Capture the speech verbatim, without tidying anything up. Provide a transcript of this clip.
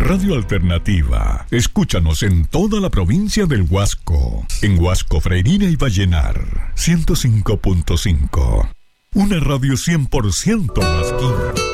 Radio Alternativa. Escúchanos en toda la provincia del Huasco. En Huasco, Freirina y Vallenar. ciento cinco punto cinco. Una radio cien por ciento masquina.